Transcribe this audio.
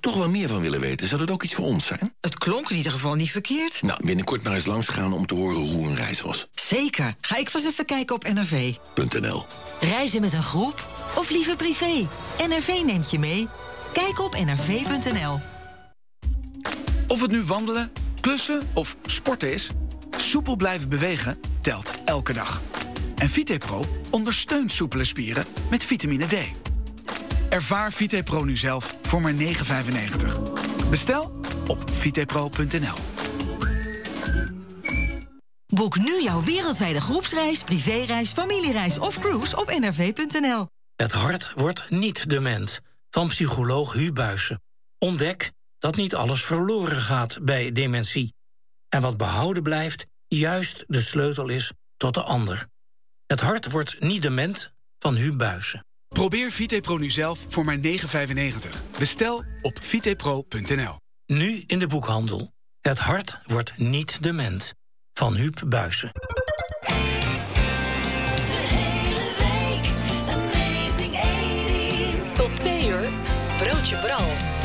toch wel meer van willen weten. Zou dat ook iets voor ons zijn? Het klonk in ieder geval niet verkeerd. Nou, binnenkort maar eens langs gaan om te horen hoe een reis was. Zeker. Ga ik vast even kijken op nrv.nl. Reizen met een groep of liever privé? NRV neemt je mee. Kijk op nrv.nl. Of het nu wandelen, klussen of sporten is, soepel blijven bewegen telt elke dag. En VitePro ondersteunt soepele spieren met vitamine D. Ervaar VitePro nu zelf voor maar €9,95. Bestel op vitepro.nl. Boek nu jouw wereldwijde groepsreis, privéreis, familiereis of cruise op nrv.nl. Het hart wordt niet dement. Van psycholoog Hu Buijsen. Ontdek dat niet alles verloren gaat bij dementie. En wat behouden blijft, juist de sleutel is tot de ander. Het hart wordt niet dement van Hu Buijsen. Probeer VitePro nu zelf voor maar €9,95. Bestel op vitepro.nl. Nu in de boekhandel. Het hart wordt niet dement van Huub Buijsen. De hele week, Amazing 80's. Tot 2 uur, Broodje Bral.